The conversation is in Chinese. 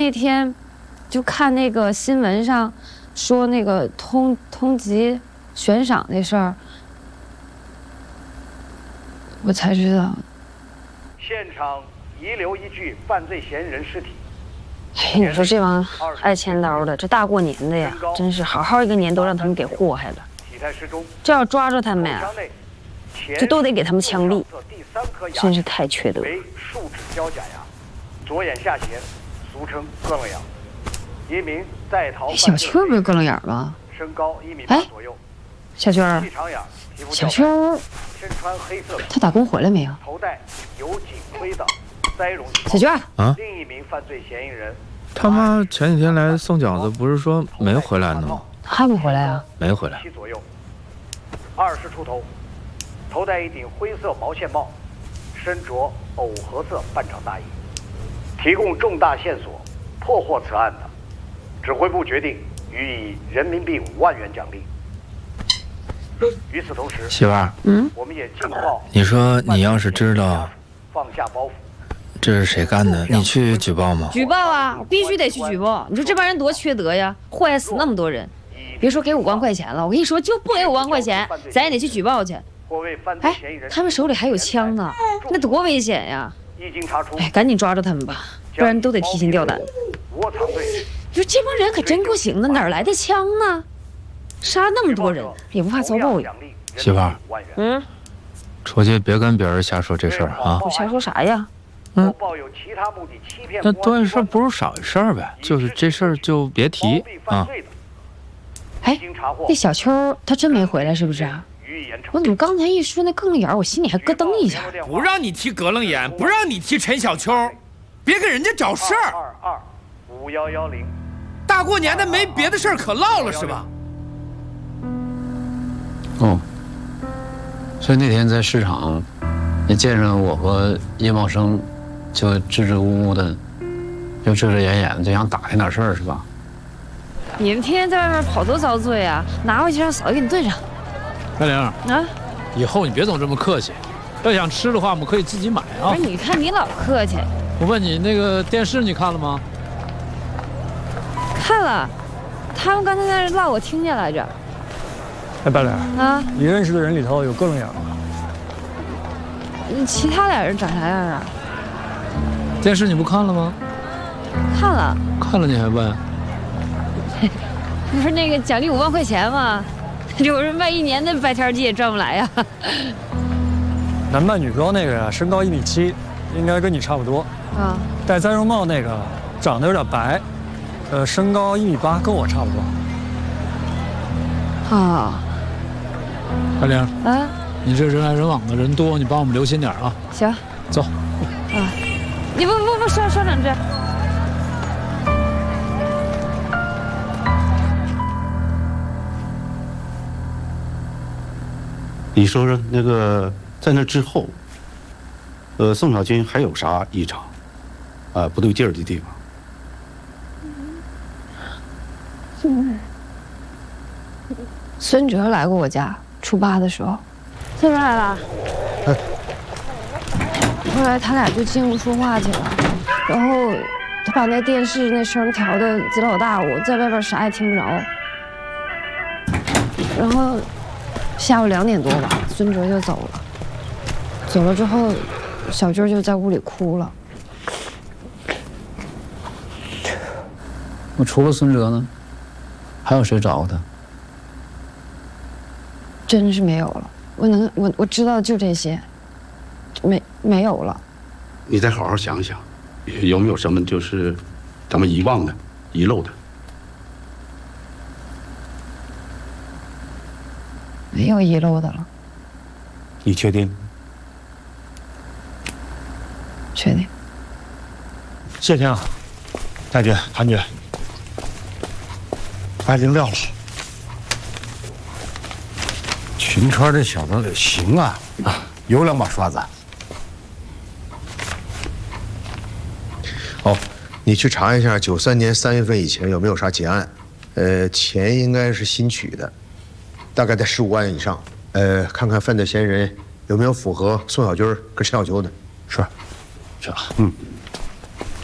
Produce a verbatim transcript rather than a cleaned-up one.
那天就看那个新闻上说那个通通缉悬赏那事儿，我才知道。 现场遗留一具犯罪嫌疑人尸体。 哎，你说这帮爱千刀的，这大过年的呀，真是好好一个年都让他们给祸害了。 体态失踪， 这要抓住他们呀，就都得给他们枪毙，真是太缺德。 为树脂胶假牙，左眼下斜，俗称咯楞眼。一名在逃。 小秋不是咯楞眼吗？ 身高一米八左右。 小秋儿，小秋儿， 身穿黑色。 他打工回来没有？ 头戴有颈盔的栽绒。 小秋儿啊， 另一名犯罪嫌疑人。 他妈前几天来送饺子，不是说没回来呢吗？ 还没回来啊？ 没回来。 左右，二十出头，头戴一顶灰色毛线帽，身着藕荷色半长大衣。提供重大线索，破获此案的，指挥部决定予以人民币五万元奖励。与此同时， 媳妇儿， 嗯， 我们也尽报。 你说你要是知道放下包袱。 这是谁干的？你去举报吗？ 举报啊！我必须得去举报。你说这帮人多缺德呀，祸害死那么多人。别说给五万块钱了，我跟你说，就不给五万块钱，咱也得去举报去。哎，他们手里还有枪呢，那多危险呀！哎，赶紧抓住他们吧，不然都得提心吊胆。你说这帮人可真够行的，哪儿来的枪呢？杀那么多人，也不怕遭报应。 媳妇儿， 嗯， 出去别跟别人瞎说这事儿啊！ 我瞎说啥呀？ 嗯，那多一事不如少一事呗，就是这事儿就别提啊。 哎，那小秋他真没回来是不是啊？我怎么刚才一说那咯楞眼，我心里还咯噔一下。 不让你提咯楞眼，不让你提陈小秋，别给人家找事儿。 二二五幺幺零， 大过年的没别的事儿可唠了是吧？ 哦，所以那天在市场，你见着我和叶茂生。就支支吾吾的，就遮遮掩掩的，就想打听点事儿是吧？ 你们天天在外面跑多遭罪啊！拿回去让嫂子给你炖上。 白玲啊， 以后你别总这么客气，要想吃的话，我们可以自己买啊。 不是，你看你老客气。 我问你，那个电视你看了吗？ 看了，他们刚才在那唠，我听见来着。 哎，白玲啊， 你认识的人里头有咯楞眼吗？ 其他俩人长啥样啊？ 电视你不看了吗？ 看了， 看了你还问？ 不是那个奖励五万块钱吗？这我说卖一年的白天鸡也赚不来呀。 男扮女装那个呀，身高一米七，应该跟你差不多。 啊。 戴栽绒帽那个长得有点白，呃，身高一米八，跟我差不多。啊。 白玲。 啊。 你这人来人往的人多，你帮我们留心点啊。 行。 走。 啊。你不不不，稍稍两只。 你说说那个，在那之后，呃，宋小军还有啥异常，啊、呃，不对劲儿的地方？ 嗯，孙哲来过我家，初八的时候，孙哲来了。哎。后来他俩就进屋说话去了，然后他把那电视那声调的贼老大，我在外边啥也听不着。然后下午两点多吧，孙哲就走了。走了之后，小军就在屋里哭了。 那除了孙哲呢，还有谁找过他？ 真是没有了。我能，我我知道的就这些。没没有了， 你再好好想想，有没有什么就是咱们遗忘的、遗漏的？ 没有遗漏的了。 你确定？ 确定。 谢天啊， 大姐、韩姐，白灵撂了。群川这小子行啊，有两把刷子。 哦，你去查一下九三年三月份以前有没有啥结案，呃，钱应该是新取的，大概在十五万以上。呃，看看犯罪嫌疑人有没有符合宋小军跟陈小秋的。 是， 是吧？嗯。